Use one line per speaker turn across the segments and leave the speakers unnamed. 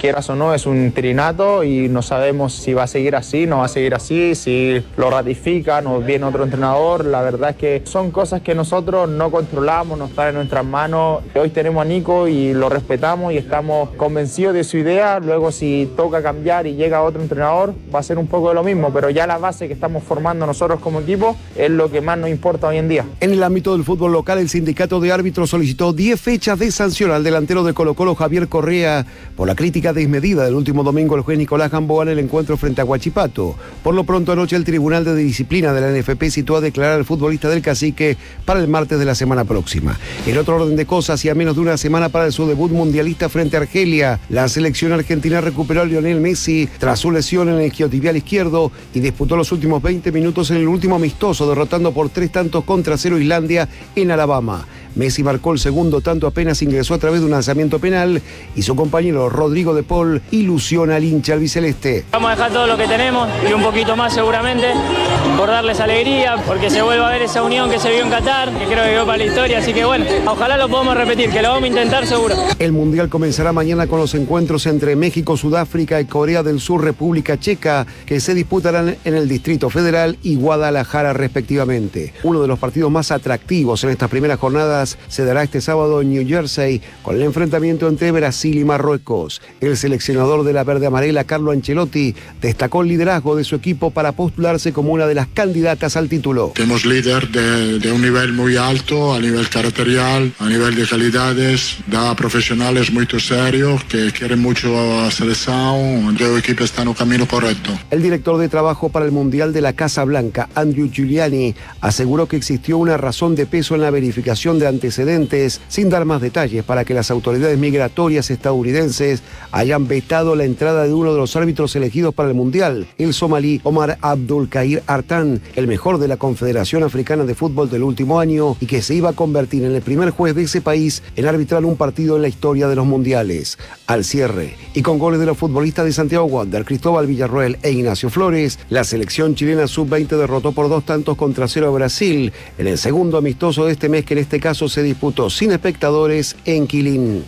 quieras o no, es un trinato y no sabemos si va a seguir así, no va a seguir así, si lo ratifican o viene otro entrenador. La verdad es que son cosas que nosotros no controlamos, no están en nuestras manos. Hoy tenemos a Nico y lo respetamos y estamos convencidos de su idea. Luego si toca cambiar y llega otro entrenador, va a ser un poco de lo mismo, pero ya la base que estamos formando nosotros como equipo es lo que más nos importa hoy en día.
En el ámbito del fútbol local, el sindicato de árbitros solicitó 10 fechas de sanción al delantero de Colo-Colo, Javier Correa, por la crítica desmedida del último domingo al juez Nicolás Gamboa en el encuentro frente a Huachipato. Por lo pronto, anoche el Tribunal de Disciplina de la NFP citó a declarar al futbolista del Cacique para el martes de la semana próxima. En otro orden de cosas, y a menos de una semana para su debut mundialista frente a Argelia, la selección argentina recuperó a Lionel Messi tras su lesión en el isquiotibial izquierdo y disputó los últimos 20 minutos en el último amistoso, derrotando por 3-0 Islandia en Alabama. Messi marcó el segundo tanto apenas ingresó a través de un lanzamiento penal y su compañero Rodrigo de Paul ilusiona al hincha albiceleste.
Vamos a dejar todo lo que tenemos y un poquito más seguramente por darles alegría, porque se vuelva a ver esa unión que se vio en Qatar, que creo que quedó para la historia, así que bueno, ojalá lo podamos repetir, que lo vamos a intentar seguro.
El Mundial comenzará mañana con los encuentros entre México, Sudáfrica y Corea del Sur, República Checa, que se disputarán en el Distrito Federal y Guadalajara respectivamente. Uno de los partidos más atractivos en estas primeras jornadas se dará este sábado en New Jersey con el enfrentamiento entre Brasil y Marruecos. El seleccionador de la verde amarela, Carlo Ancelotti, destacó el liderazgo de su equipo para postularse como una de las candidatas al título.
Tenemos líder de un nivel muy alto, a nivel caracterial, a nivel de calidades, da profesionales muy serios que quieren mucho a la selección. El equipo está en el camino correcto.
El director de trabajo para el Mundial de la Casa Blanca, Andrew Giuliani, aseguró que existió una razón de peso en la verificación de antecedentes, sin dar más detalles, para que las autoridades migratorias estadounidenses hayan vetado la entrada de uno de los árbitros elegidos para el Mundial, el somalí Omar Abdulkair Artan, el mejor de la Confederación Africana de Fútbol del último año y que se iba a convertir en el primer juez de ese país en arbitrar un partido en la historia de los mundiales. Al cierre, y con goles de los futbolistas de Santiago Wander, Cristóbal Villarroel e Ignacio Flores, la selección chilena sub-20 derrotó por 2-0 a Brasil en el segundo amistoso de este mes, que en este caso se disputó sin espectadores en Quilín.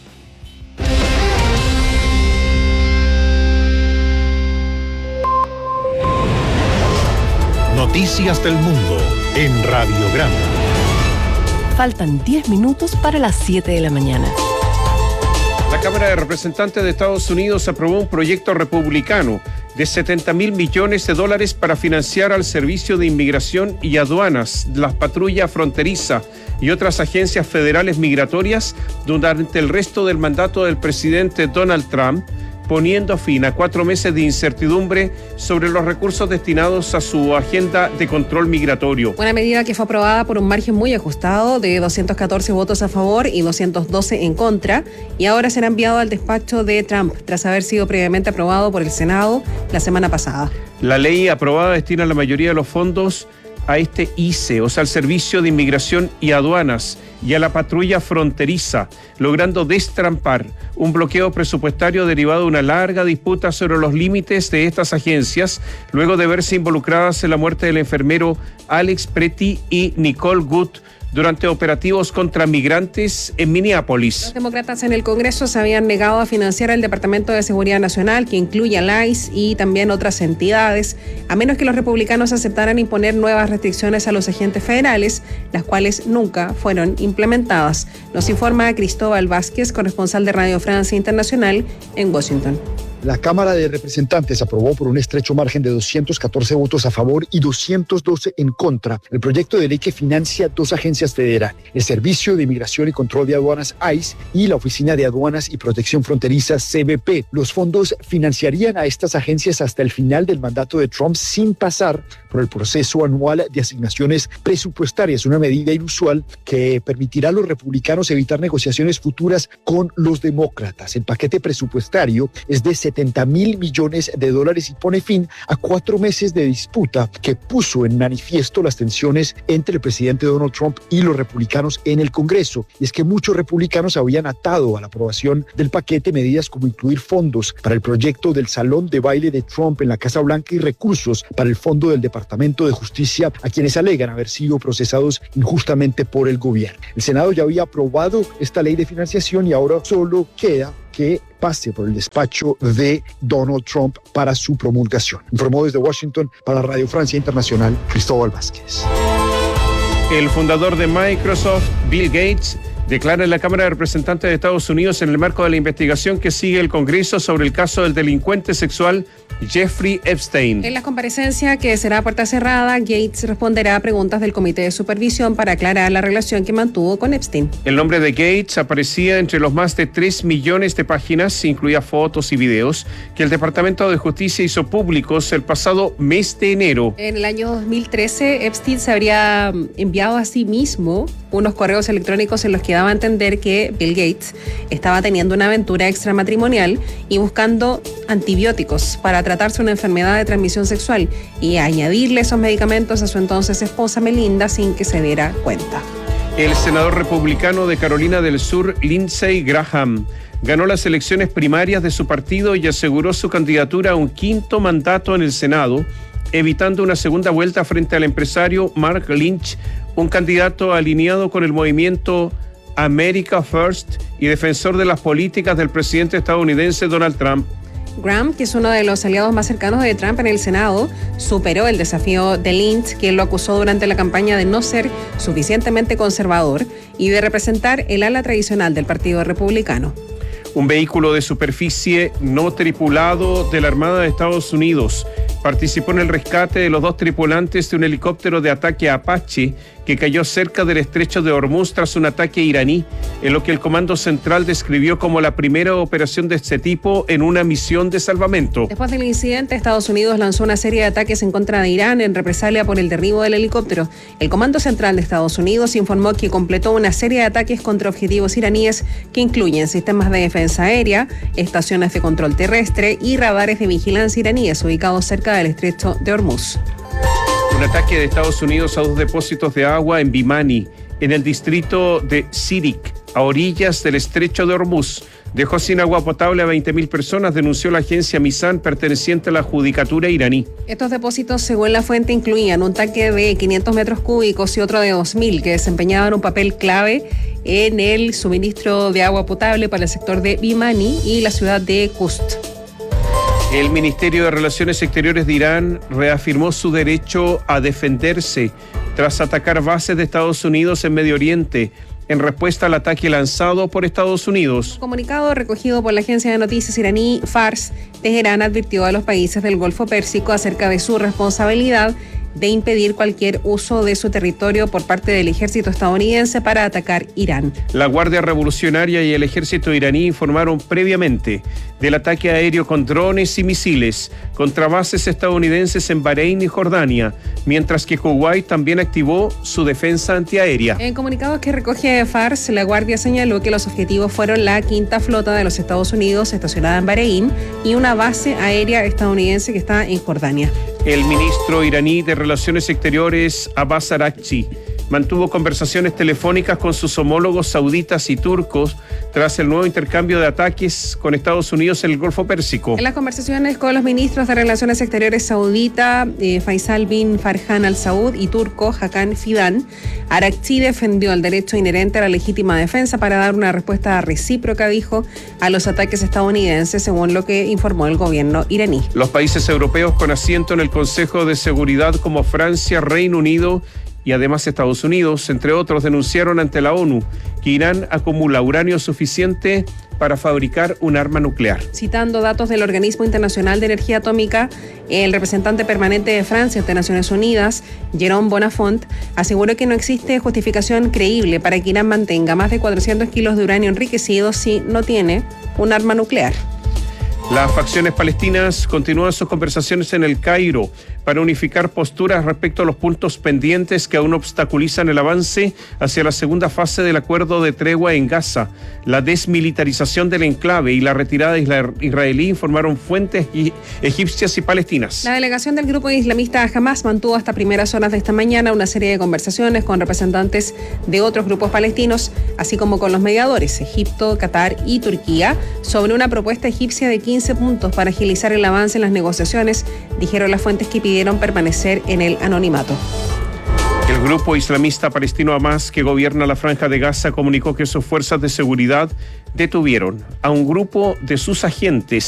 Noticias del Mundo en Radiograma.
Faltan 10 minutos para las 7 de la mañana.
La Cámara de Representantes de Estados Unidos aprobó un proyecto republicano de $70.000 millones para financiar al Servicio de Inmigración y Aduanas, la Patrulla Fronteriza y otras agencias federales migratorias durante el resto del mandato del presidente Donald Trump, poniendo fin a 4 meses de incertidumbre sobre los recursos destinados a su agenda de control migratorio.
Una medida que fue aprobada por un margen muy ajustado de 214 votos a favor y 212 en contra, y ahora será enviado al despacho de Trump, tras haber sido previamente aprobado por el Senado la semana pasada.
La ley aprobada destina la mayoría de los fondos a este ICE, o sea, al Servicio de Inmigración y Aduanas, y a la Patrulla Fronteriza, logrando destrampar un bloqueo presupuestario derivado de una larga disputa sobre los límites de estas agencias, luego de verse involucradas en la muerte del enfermero Alex Pretty y Nicole Good durante operativos contra migrantes en Minneapolis.
Los demócratas en el Congreso se habían negado a financiar el Departamento de Seguridad Nacional, que incluye a ICE y también otras entidades, a menos que los republicanos aceptaran imponer nuevas restricciones a los agentes federales, las cuales nunca fueron implementadas. Nos informa Cristóbal Vázquez, corresponsal de Radio Francia Internacional en Washington.
La Cámara de Representantes aprobó por un estrecho margen de 214 votos a favor y 212 en contra el proyecto de ley que financia 2 agencias federales, el Servicio de Inmigración y Control de Aduanas ICE y la Oficina de Aduanas y Protección Fronteriza CBP. Los fondos financiarían a estas agencias hasta el final del mandato de Trump sin pasar por el proceso anual de asignaciones presupuestarias, una medida inusual que permitirá a los republicanos evitar negociaciones futuras con los demócratas. El paquete presupuestario es de $70.000 millones y pone fin a 4 meses de disputa que puso en manifiesto las tensiones entre el presidente Donald Trump y los republicanos en el Congreso. Y es que muchos republicanos habían atado a la aprobación del paquete medidas como incluir fondos para el proyecto del Salón de Baile de Trump en la Casa Blanca y recursos para el Fondo del Departamento de Justicia a quienes alegan haber sido procesados injustamente por el gobierno. El Senado ya había aprobado esta ley de financiación y ahora solo queda que que pase por el despacho de Donald Trump para su promulgación. Informó desde Washington para Radio Francia Internacional, Cristóbal Vázquez.
El fundador de Microsoft, Bill Gates, declara en la Cámara de Representantes de Estados Unidos en el marco de la investigación que sigue el Congreso sobre el caso del delincuente sexual Jeffrey Epstein.
En la comparecencia, que será a puerta cerrada, Gates responderá a preguntas del Comité de Supervisión para aclarar la relación que mantuvo con Epstein.
El nombre de Gates aparecía entre los más de 3 millones de páginas, incluía fotos y videos, que el Departamento de Justicia hizo públicos el pasado mes de enero.
En el año 2013, Epstein se habría enviado a sí mismo unos correos electrónicos en los que daba a entender que Bill Gates estaba teniendo una aventura extramatrimonial y buscando antibióticos para tratarse una enfermedad de transmisión sexual y añadirle esos medicamentos a su entonces esposa Melinda sin que se diera cuenta.
El senador republicano de Carolina del Sur, Lindsey Graham, ganó las elecciones primarias de su partido y aseguró su candidatura a un 5º mandato en el Senado, evitando una segunda vuelta frente al empresario Mark Lynch, un candidato alineado con el movimiento America First y defensor de las políticas del presidente estadounidense Donald Trump.
Graham, que es uno de los aliados más cercanos de Trump en el Senado, superó el desafío de Lynch, quien lo acusó durante la campaña de no ser suficientemente conservador y de representar el ala tradicional del Partido Republicano.
Un vehículo de superficie no tripulado de la Armada de Estados Unidos participó en el rescate de los 2 tripulantes de un helicóptero de ataque Apache que cayó cerca del estrecho de Hormuz tras un ataque iraní, en lo que el Comando Central describió como la primera operación de este tipo en una misión de salvamento.
Después del incidente, Estados Unidos lanzó una serie de ataques en contra de Irán en represalia por el derribo del helicóptero. El Comando Central de Estados Unidos informó que completó una serie de ataques contra objetivos iraníes que incluyen sistemas de defensa aérea, estaciones de control terrestre y radares de vigilancia iraníes ubicados cerca del estrecho de Hormuz.
Un ataque de Estados Unidos a 2 depósitos de agua en Bimani, en el distrito de Sirik, a orillas del estrecho de Hormuz, dejó sin agua potable a 20.000 personas, denunció la agencia Misan, perteneciente a la judicatura iraní.
Estos depósitos, según la fuente, incluían un tanque de 500 metros cúbicos y otro de 2.000, que desempeñaban un papel clave en el suministro de agua potable para el sector de Bimani y la ciudad de Kust.
El Ministerio de Relaciones Exteriores de Irán reafirmó su derecho a defenderse tras atacar bases de Estados Unidos en Medio Oriente, en respuesta al ataque lanzado por Estados Unidos.
Un comunicado recogido por la agencia de noticias iraní Fars, Teherán advirtió a los países del Golfo Pérsico acerca de su responsabilidad de impedir cualquier uso de su territorio por parte del ejército estadounidense para atacar Irán.
La Guardia Revolucionaria y el ejército iraní informaron previamente del ataque aéreo con drones y misiles contra bases estadounidenses en Bahrein y Jordania, mientras que Kuwait también activó su defensa antiaérea.
En comunicados que recoge Fars, la Guardia señaló que los objetivos fueron la 5ª flota de los Estados Unidos estacionada en Bahrein y una base aérea estadounidense que está en Jordania.
El ministro iraní de Relaciones Exteriores, Abbas Araghchi, mantuvo conversaciones telefónicas con sus homólogos sauditas y turcos tras el nuevo intercambio de ataques con Estados Unidos en el Golfo Pérsico.
En las conversaciones con los ministros de Relaciones Exteriores saudita, Faisal bin Farhan Al Saud, y turco, Hakan Fidan, Araghchi defendió el derecho inherente a la legítima defensa para dar una respuesta recíproca, dijo, a los ataques estadounidenses, según lo que informó el gobierno iraní.
Los países europeos con asiento en el Consejo de Seguridad como Francia, Reino Unido y además Estados Unidos, entre otros, denunciaron ante la ONU que Irán acumula uranio suficiente para fabricar un arma nuclear.
Citando datos del Organismo Internacional de Energía Atómica, el representante permanente de Francia ante Naciones Unidas, Jérôme Bonafont, aseguró que no existe justificación creíble para que Irán mantenga más de 400 kilos de uranio enriquecido si no tiene un arma nuclear.
Las facciones palestinas continúan sus conversaciones en el Cairo para unificar posturas respecto a los puntos pendientes que aún obstaculizan el avance hacia la segunda fase del acuerdo de tregua en Gaza, la desmilitarización del enclave y la retirada israelí, informaron fuentes egipcias y palestinas.
La delegación del grupo islamista Hamas mantuvo hasta primeras horas de esta mañana una serie de conversaciones con representantes de otros grupos palestinos, así como con los mediadores, Egipto, Qatar y Turquía, sobre una propuesta egipcia de 15 puntos para agilizar el avance en las negociaciones, dijeron las fuentes que pidieron permanecer en el anonimato.
El El grupo islamista palestino Hamas, que gobierna la Franja de Gaza, comunicó que sus fuerzas de seguridad detuvieron a un grupo de sus agentes